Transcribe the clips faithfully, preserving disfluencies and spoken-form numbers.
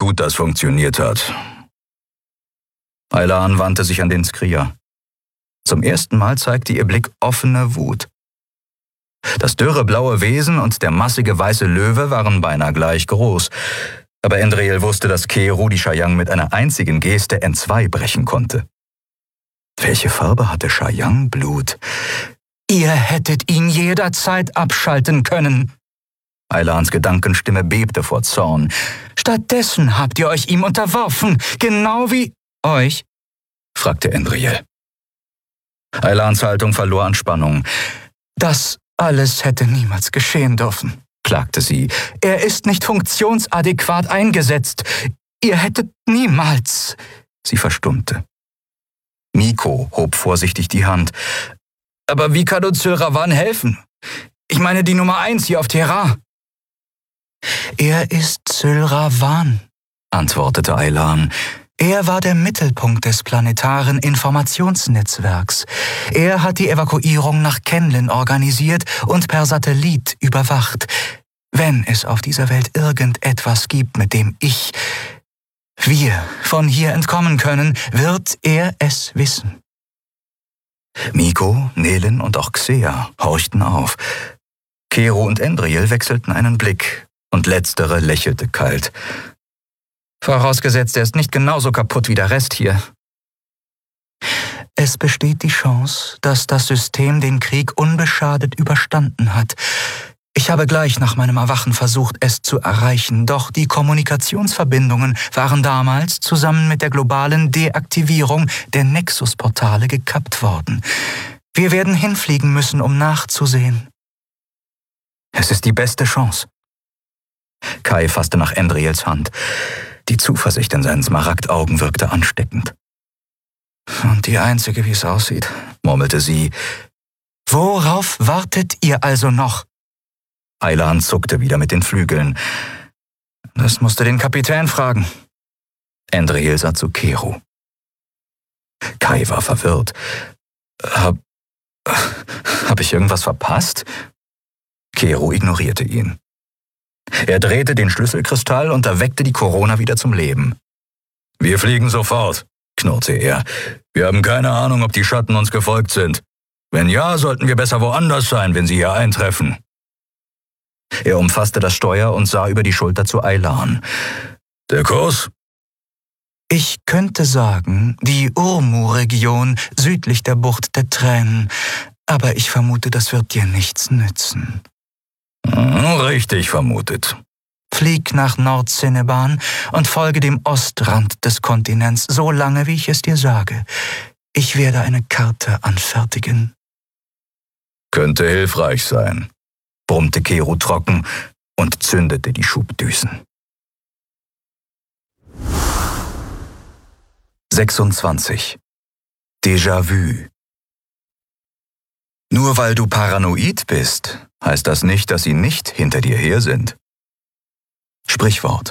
gut das funktioniert hat. Aylan wandte sich an den Skrier. Zum ersten Mal zeigte ihr Blick offene Wut. Das dürre blaue Wesen und der massige weiße Löwe waren beinahe gleich groß. Aber Endril wusste, dass Kero die Shayang mit einer einzigen Geste entzwei brechen konnte. Welche Farbe hatte Shayang Blut? Ihr hättet ihn jederzeit abschalten können. Aylans Gedankenstimme bebte vor Zorn. Stattdessen habt ihr euch ihm unterworfen, genau wie euch? Fragte Endril. Aylans Haltung verlor an Spannung. Das alles hätte niemals geschehen dürfen, klagte sie. Er ist nicht funktionsadäquat eingesetzt. Ihr hättet niemals... Sie verstummte. Miko hob vorsichtig die Hand. Aber wie kann uns Zylravan helfen? Ich meine die Nummer eins hier auf Terra. Er ist Zylravan, antwortete Aylan. Er war der Mittelpunkt des planetaren Informationsnetzwerks. Er hat die Evakuierung nach Kenlin organisiert und per Satellit überwacht. Wenn es auf dieser Welt irgendetwas gibt, mit dem ich, wir von hier entkommen können, wird er es wissen. Miko, Nehlen und auch Xea horchten auf. Kero und Endril wechselten einen Blick, und letztere lächelte kalt. Vorausgesetzt, er ist nicht genauso kaputt wie der Rest hier. Es besteht die Chance, dass das System den Krieg unbeschadet überstanden hat. Ich habe gleich nach meinem Erwachen versucht, es zu erreichen, doch die Kommunikationsverbindungen waren damals zusammen mit der globalen Deaktivierung der Nexus-Portale gekappt worden. Wir werden hinfliegen müssen, um nachzusehen. Es ist die beste Chance. Kai fasste nach Endrils Hand. Die Zuversicht in seinen Smaragdaugen wirkte ansteckend. Und die einzige, wie es aussieht, murmelte sie. Worauf wartet ihr also noch? Aylan zuckte wieder mit den Flügeln. Das musst du den Kapitän fragen. Endril sah zu Kero. Kai war verwirrt. Hab, hab ich irgendwas verpasst? Kero ignorierte ihn. Er drehte den Schlüsselkristall und erweckte die Corona wieder zum Leben. »Wir fliegen sofort«, knurrte er. »Wir haben keine Ahnung, ob die Schatten uns gefolgt sind. Wenn ja, sollten wir besser woanders sein, wenn sie hier eintreffen.« Er umfasste das Steuer und sah über die Schulter zu Aylan. »Der Kurs?« »Ich könnte sagen, die Urmu-Region südlich der Bucht der Tränen, aber ich vermute, das wird dir nichts nützen.« »Richtig vermutet.« »Flieg nach Nord-Cineban und folge dem Ostrand des Kontinents, so lange, wie ich es dir sage. Ich werde eine Karte anfertigen.« »Könnte hilfreich sein«, brummte Kero trocken und zündete die Schubdüsen. sechsundzwanzig. Déjà-vu. Nur weil du paranoid bist, heißt das nicht, dass sie nicht hinter dir her sind. Sprichwort.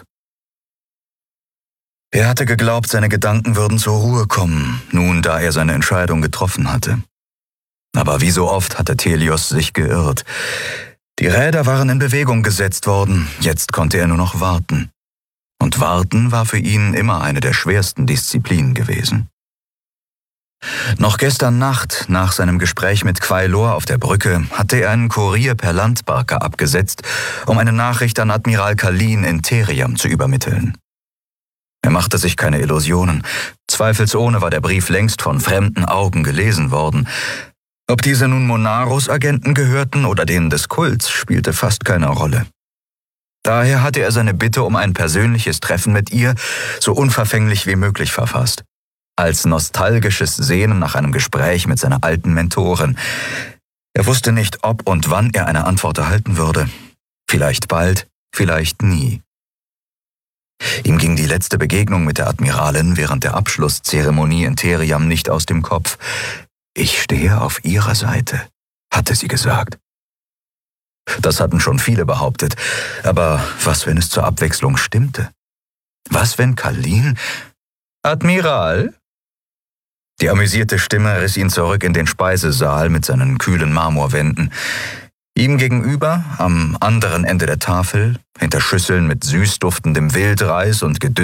Er hatte geglaubt, seine Gedanken würden zur Ruhe kommen, nun da er seine Entscheidung getroffen hatte. Aber wie so oft hatte Telios sich geirrt. Die Räder waren in Bewegung gesetzt worden, jetzt konnte er nur noch warten. Und warten war für ihn immer eine der schwersten Disziplinen gewesen. Noch gestern Nacht, nach seinem Gespräch mit Quailor auf der Brücke, hatte er einen Kurier per Landbarke abgesetzt, um eine Nachricht an Admiral Khalin in Theriam zu übermitteln. Er machte sich keine Illusionen. Zweifelsohne war der Brief längst von fremden Augen gelesen worden. Ob diese nun Monarus-Agenten gehörten oder denen des Kults, spielte fast keine Rolle. Daher hatte er seine Bitte um ein persönliches Treffen mit ihr so unverfänglich wie möglich verfasst. Als nostalgisches Sehnen nach einem Gespräch mit seiner alten Mentorin. Er wusste nicht, ob und wann er eine Antwort erhalten würde. Vielleicht bald, vielleicht nie. Ihm ging die letzte Begegnung mit der Admiralin während der Abschlusszeremonie in Theriam nicht aus dem Kopf. »Ich stehe auf Ihrer Seite«, hatte sie gesagt. Das hatten schon viele behauptet, aber was, wenn es zur Abwechslung stimmte? Was, wenn Khalin... »Admiral?« Die amüsierte Stimme riss ihn zurück in den Speisesaal mit seinen kühlen Marmorwänden. Ihm gegenüber, am anderen Ende der Tafel, hinter Schüsseln mit süß duftendem Wildreis und